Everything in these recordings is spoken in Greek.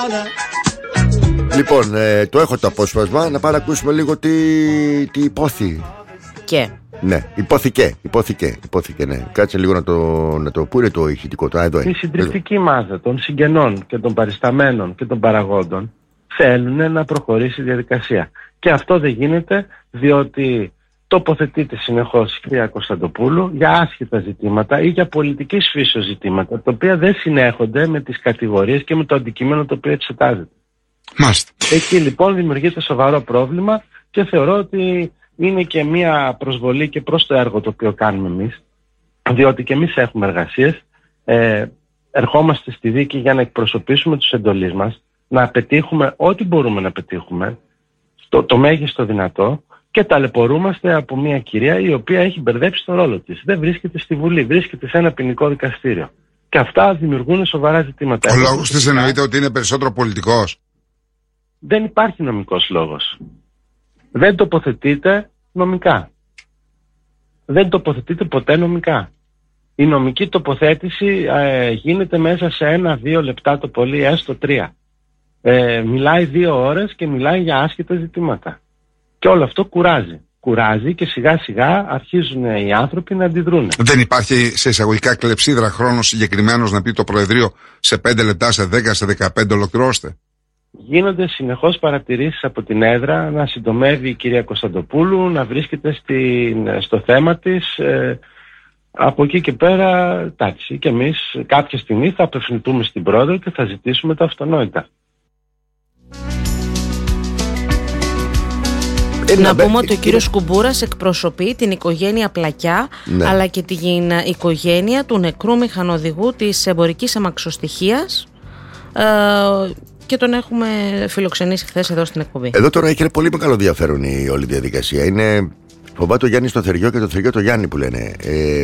Λοιπόν, το έχω το απόσπασμα. Να πάμε να ακούσουμε λίγο τι υπόθη. Και. Ναι, υπόθηκε, ναι. Κάτσε λίγο να το. Πού είναι το ηχητικό, εδώ. Η συντριπτική μάζα των συγγενών και των παρισταμένων και των παραγόντων θέλουν να προχωρήσει η διαδικασία. Και αυτό δεν γίνεται διότι τοποθετείται συνεχώς η κυρία Κωνσταντοπούλου για άσχετα ζητήματα ή για πολιτικής φύσεως ζητήματα, τα οποία δεν συνέχονται με τις κατηγορίες και με το αντικείμενο το οποίο εξετάζεται. Μάλιστα. Εκεί λοιπόν δημιουργείται σοβαρό πρόβλημα και θεωρώ ότι είναι και μια προσβολή και προς το έργο το οποίο κάνουμε εμείς, διότι και εμείς έχουμε εργασίες, ερχόμαστε στη δίκη για να εκπροσωπήσουμε τους εντολείς μας, να πετύχουμε ό,τι μπορούμε να πετύχουμε, το μέγιστο δυνατό, και ταλαιπωρούμαστε από μια κυρία η οποία έχει μπερδέψει τον ρόλο της. Δεν βρίσκεται στη Βουλή, βρίσκεται σε ένα ποινικό δικαστήριο. Και αυτά δημιουργούν σοβαρά ζητήματα. Ο λόγος της εννοείται ότι είναι περισσότερο πολιτικός. Δεν υπάρχει νομικός λόγος. Δεν τοποθετείται νομικά. Δεν τοποθετείται ποτέ νομικά. Η νομική τοποθέτηση γίνεται μέσα σε 1-2 λεπτά το πολύ, έστω 3. Μιλάει 2 ώρες και μιλάει για άσχετα ζητήματα. Και όλο αυτό κουράζει και σιγά σιγά αρχίζουν οι άνθρωποι να αντιδρούν. Δεν υπάρχει σε εισαγωγικά κλεψίδρα χρόνος συγκεκριμένος να πει το Προεδρείο σε 5 λεπτά, σε 10, σε 15 ολοκληρώστε? Γίνονται συνεχώς παρατηρήσεις από την έδρα να συντομεύει η κυρία Κωνσταντοπούλου, να βρίσκεται στο θέμα της. Από εκεί και πέρα, εντάξει, και εμείς κάποια στιγμή θα απευθυνθούμε στην Πρόεδρο και θα ζητήσουμε τα αυτονόητα. Να πούμε ότι ο κύριος Κουμπούρας εκπροσωπεί την οικογένεια Πλακιά, ναι, αλλά και την οικογένεια του νεκρού μηχανοδηγού της εμπορικής αμαξοστοιχείας, και τον έχουμε φιλοξενήσει χθες εδώ στην εκπομπή. Εδώ τώρα έχει πολύ μεγάλο ενδιαφέρον η όλη διαδικασία. Είναι φοβάται το Γιάννη στο Θεριό και το Θεριό το Γιάννη που λένε.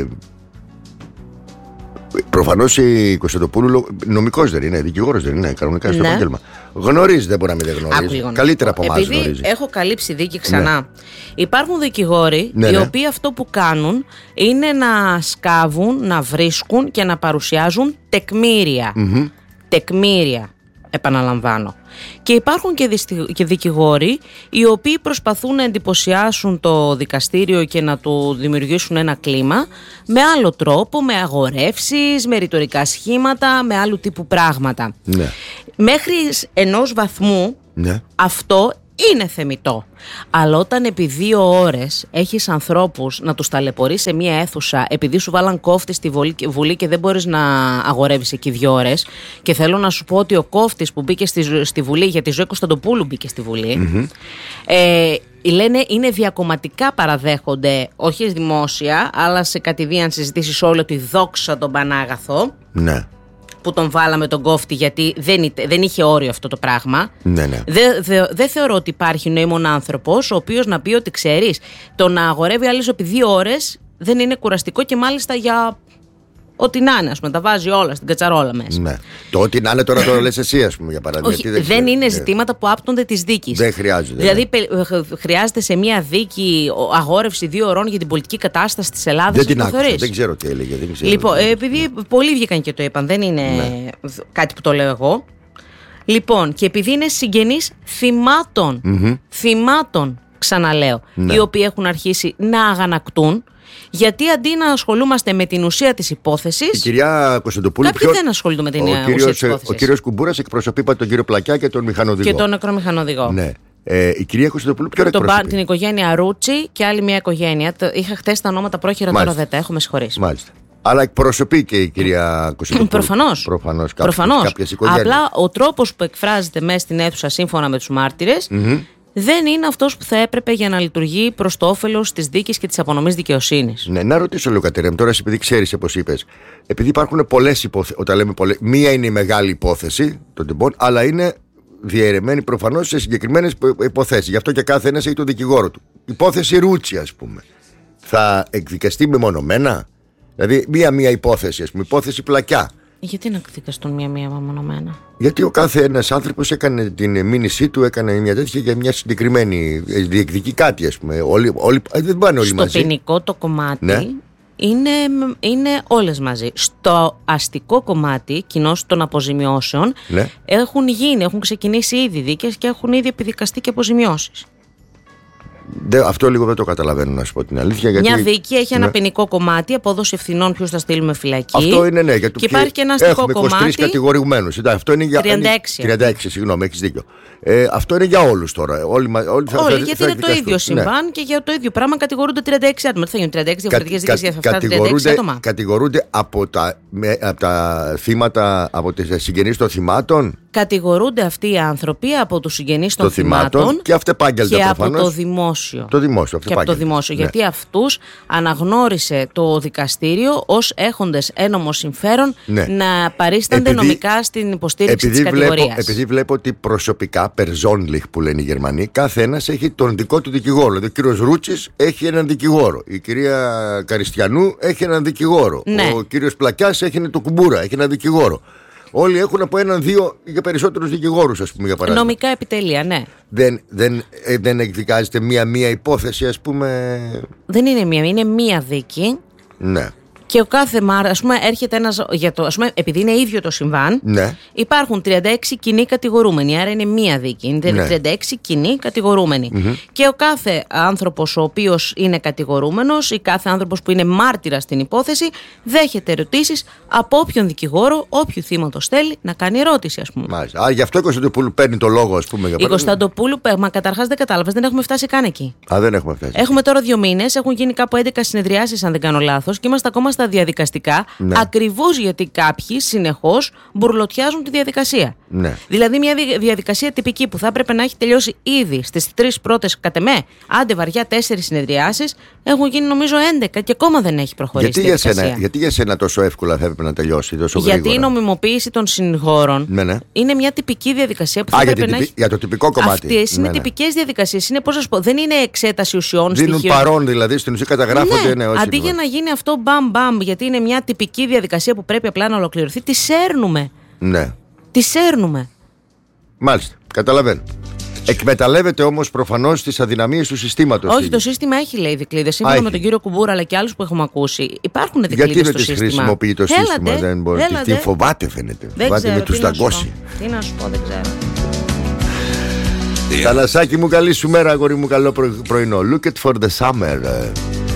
Προφανώς η Κωνσταντοπούλου νομικός δεν είναι, δικηγόρος δεν είναι, κανονικά στο επάγγελμα. Γνωρίζει, δεν μπορεί να μην γνωρίζει. Καλύτερα από εμάς γνωρίζει. Επειδή έχω καλύψει δίκη ξανά, υπάρχουν δικηγόροι οι οποίοι αυτό που κάνουν είναι να σκάβουν, να βρίσκουν και να παρουσιάζουν τεκμήρια. Τεκμήρια, επαναλαμβάνω. Και υπάρχουν και δικηγόροι οι οποίοι προσπαθούν να εντυπωσιάσουν το δικαστήριο και να του δημιουργήσουν ένα κλίμα με άλλο τρόπο, με αγορεύσεις, με ρητορικά σχήματα, με άλλου τύπου πράγματα. Ναι. Μέχρι ενός βαθμού αυτό είναι θεμιτό. Αλλά όταν επί 2 ώρες έχεις ανθρώπους να τους ταλαιπωρείς σε μία αίθουσα επειδή σου βάλαν κόφτη στη Βουλή και δεν μπορείς να αγορεύεις εκεί 2 ώρες, και θέλω να σου πω ότι ο κόφτης που μπήκε στη Βουλή, γιατί η Ζωή Κωνσταντοπούλου μπήκε στη Βουλή, λένε είναι διακομματικά, παραδέχονται, όχι δημόσια, αλλά σε κατηδίαν συζητήσεις όλο τη δόξα τον Πανάγαθο. Ναι. Που τον βάλαμε τον κόφτη, γιατί δεν είχε όριο αυτό το πράγμα. Ναι. Δεν θεωρώ ότι υπάρχει νοήμων άνθρωπος ο οποίος να πει ότι ξέρεις, το να αγορεύει άλλος επί 2 ώρες δεν είναι κουραστικό, και μάλιστα για ό,τι να είναι, ας πούμε, τα βάζει όλα στην κατσαρόλα μέσα. Ναι. Το ό,τι να είναι τώρα το λες εσύ, ας πούμε, για παράδειγμα. Όχι, δεν είναι ζητήματα που άπτονται της δίκης. Δεν χρειάζεται. Δηλαδή, χρειάζεται σε μια δίκη αγόρευση 2 ώρων για την πολιτική κατάσταση της Ελλάδας. Δεν την άκουσα, δεν ξέρω τι έλεγε. Λοιπόν, επειδή πολλοί βγήκαν και το είπαν, δεν είναι κάτι που το λέω εγώ. Λοιπόν, και επειδή είναι συγγενείς θυμάτων, ξαναλέω, οι οποίοι έχουν αρχίσει να αγανακτούν. Γιατί αντί να ασχολούμαστε με την ουσία της υπόθεσης, η κυρία Κωνσταντοπούλου. Κάποιοι δεν ασχολούνται με την ουσία της υπόθεσης. Ο κύριος Κουμπούρας εκπροσωπεί τον κύριο Πλακιά και τον μηχανοδηγό. Και τον νεκρό μηχανοδηγό. Ναι. Η κυρία Κωνσταντοπούλου ποιον εκπροσωπεί? Την οικογένεια Ρούτσι και άλλη μια οικογένεια. Είχα χθες τα ονόματα πρόχειρα, τώρα δεν τα έχω, με συγχωρείς. Μάλιστα. Αλλά εκπροσωπεί και η κυρία Κωνσταντοπούλου. Προφανώς. Κάποιες οικογένειες. Απλά ο τρόπος που εκφράζεται μέσα στην αίθουσα σύμφωνα με τους μάρτυρες δεν είναι αυτός που θα έπρεπε για να λειτουργεί προς το όφελος της δίκης και της απονομής δικαιοσύνης. Ναι, να ρωτήσω λίγο, Κατερίνα, τώρα επειδή ξέρεις, όπως είπες, επειδή υπάρχουν πολλές υποθέσεις, όταν λέμε πολλές, μία είναι η μεγάλη υπόθεση των τεμπών, αλλά είναι διαιρεμένη προφανώς σε συγκεκριμένες υποθέσεις. Γι' αυτό και κάθε ένας έχει τον δικηγόρο του. Υπόθεση Ρούτσι, ας πούμε, θα εκδικαστεί μεμονωμένα? Δηλαδή, μία υπόθεση, ας πούμε, υπόθεση Πλακιά. Γιατί να εκδικαστούν μία μονομένα? Γιατί ο κάθε ένας άνθρωπος έκανε την μήνυσή του, έκανε μια τέτοια για μια συγκεκριμένη διεκδικεί κάτι, ας πούμε. Δεν πάνε όλοι μαζί. Στο ποινικό το κομμάτι, Είναι όλες μαζί. Στο αστικό κομμάτι, κοινώς των αποζημιώσεων, ναι, έχουν ξεκινήσει ήδη δίκες και έχουν ήδη επιδικαστεί και αποζημιώσεις. Αυτό λίγο δεν το καταλαβαίνω, να σου πω την αλήθεια. Γιατί... Μια δίκη έχει ένα ποινικό κομμάτι, απόδοση ευθυνών, ποιους θα στείλουμε φυλακή. Αυτό είναι, ναι. Γιατί και υπάρχει και ένα αστικό κομμάτι. Έχουμε 23 κατηγορουμένους. Αυτό είναι για 36, συγγνώμη, έχεις δίκιο. Αυτό είναι για όλους τώρα. Όλοι γιατί είναι το ίδιο συμβάν, ναι, και για το ίδιο πράγμα κατηγορούνται 36 άτομα. Τι θα γίνουν 36 διαφορετικές δίκες για αυτά τα 36 άτομα. Κατηγορούνται από τα θύματα, από τις συγγενείς των θυμάτων. Κατηγορούνται αυτοί οι άνθρωποι από τους συγγενείς των θυμάτων και αυτεπάγγελτα προφανώς. Από το δημόσιο. Και από το δημόσιο. Ναι. Γιατί αυτούς αναγνώρισε το δικαστήριο ως έχοντες ένομο συμφέρον, ναι, να παρίστανται νομικά στην υποστήριξη της κατηγορίας. Επειδή βλέπω ότι προσωπικά, persönlich που λένε οι Γερμανοί, κάθε ένας έχει τον δικό του δικηγόρο. Δηλαδή ο κύριος Ρούτσης έχει έναν δικηγόρο. Η κυρία Καριστιανού έχει έναν δικηγόρο. Ναι. Ο κύριος Πλακιάς έχει το Κουμπούρα, έχει έναν δικηγόρο. Όλοι έχουν από έναν-δύο για περισσότερους δικηγόρους, ας πούμε, για παράδειγμα. Νομικά επιτελεία, ναι. Δεν εκδικάζεται μία υπόθεση, ας πούμε. Δεν είναι μία, είναι μία δίκη. Ναι. Και ο κάθε ας πούμε, έρχεται ένας. Επειδή είναι ίδιο το συμβάν, ναι, υπάρχουν 36 κοινοί κατηγορούμενοι. Άρα είναι μία δίκη. Είναι, ναι, 36 κοινοί κατηγορούμενοι. Και ο κάθε άνθρωπος ο οποίος είναι κατηγορούμενος ή κάθε άνθρωπος που είναι μάρτυρας στην υπόθεση δέχεται ερωτήσεις από όποιον δικηγόρο, όποιου θύματος θέλει να κάνει ερώτηση, ας πούμε. Μάλιστα. Γι' αυτό η Κωνσταντοπούλου παίρνει το λόγο, ας πούμε. Η Κωνσταντοπούλου, μα καταρχάς δεν κατάλαβες, δεν έχουμε φτάσει καν εκεί. Δεν έχουμε φτάσει. Έχουμε τώρα 2 μήνες, έχουν γίνει κάπου 11 συνεδριάσεις, αν δεν κάνω λάθος, και είμαστε ακόμα στα διαδικαστικά, ναι, ακριβώς γιατί κάποιοι συνεχώς μπουρλωτιάζουν τη διαδικασία. Ναι. Δηλαδή, μια διαδικασία τυπική που θα έπρεπε να έχει τελειώσει ήδη στις 3 πρώτες, κατ' εμέ, άντε βαριά 4 συνεδριάσεις, έχουν γίνει νομίζω 11 και ακόμα δεν έχει προχωρήσει. Γιατί για σένα τόσο εύκολα θα έπρεπε να τελειώσει, τόσο γρήγορα? Γιατί η νομιμοποίηση των συνηγόρων, ναι, είναι μια τυπική διαδικασία που θα έπρεπε να έχει. Για το τυπικό κομμάτι. Αυτές είναι τυπικές διαδικασίες. Είναι, πώς να σου πω, δεν είναι εξέταση ουσιών. Δίνουν παρόν, δηλαδή στην ουσία καταγράφονται. Ναι, αντί για να γίνει αυτό μπαμ, γιατί είναι μια τυπική διαδικασία που πρέπει απλά να ολοκληρωθεί, τη σέρνουμε. Ναι. Τη σέρνουμε. Μάλιστα, καταλαβαίνω. Εκμεταλλεύεται όμως προφανώς τις αδυναμίες του συστήματος. Όχι, το σύστημα έχει, λέει, δικλείδες. Σύμφωνα με τον κύριο Κουμπούρα αλλά και άλλους που έχουμε ακούσει, υπάρχουν δικλείδες στο σύστημα. Γιατί δεν τις χρησιμοποιεί το σύστημα, δεν μπορεί. Την φοβάται, φαίνεται. Φοβάται με τους δαγκώσει. Τι να σου πω, δεν ξέρω. Θανασάκη μου, καλή σου μέρα, αγόρι μου, καλό πρωινό. Look it for the summer.